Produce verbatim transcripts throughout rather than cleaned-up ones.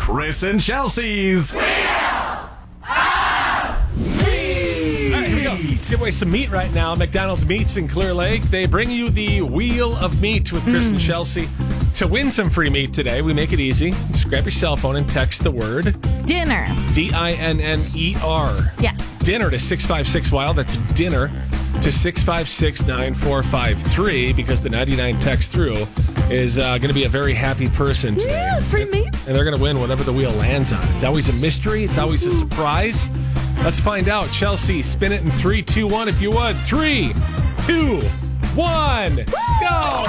Chris and Chelsea's All right, here we go. Give away some meat right now. McDonald's Meats in Clear Lake. They bring you the Wheel of Meat with Chris mm. and Chelsea. To win some free meat today, we make it easy. Just grab your cell phone and text the word dinner. D I N N E R. Yes. Dinner to six five six wild. That's dinner to six five six nine four five three, because the ninety-nine text through is uh, going to be a very happy person today. Yeah, free meat. And they're going to win whatever the wheel lands on. It's always a mystery. It's always a surprise. Let's find out. Chelsea, spin it in three, two, one if you would. Three, two, one, go!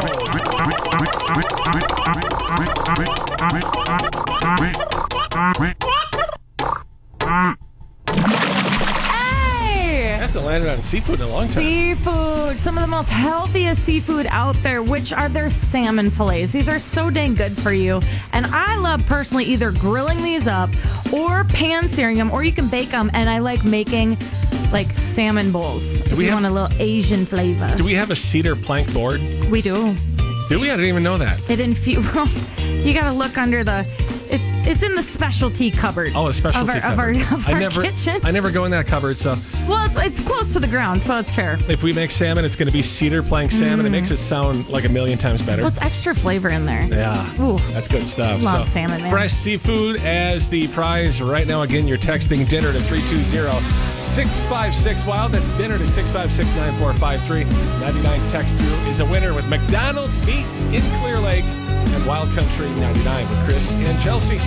Hey! Hasn't landed on seafood in a long time. Seafood. Some of the most healthiest seafood out there, which are their salmon fillets. These are so dang good for you. And I love personally either grilling these up or pan searing them, or you can bake them. And I like making like salmon bowls. Do we if you have, want a little Asian flavor. Do we have a cedar plank board? We do. Do we? I didn't even know that. It infu- You got to look under the. It's it's in the specialty cupboard. Oh, the specialty of our, cupboard. Of our, of I our never, kitchen. I never go in that cupboard, so. Well, it's, it's close to the ground, so it's fair. If we make salmon, it's going to be cedar plank salmon. Mm. It makes it sound like a million times better. Well, it's extra flavor in there. Yeah. Ooh. That's good stuff. Love so, salmon, man. Fresh seafood as the prize right now. Again, you're texting dinner to three two zero six five six wild. That's dinner to six five six nine four five three. ninety-nine text through is a winner with McDonald's Meats in Clear Lake and Wild Country ninety-nine with Chris and Chelsea.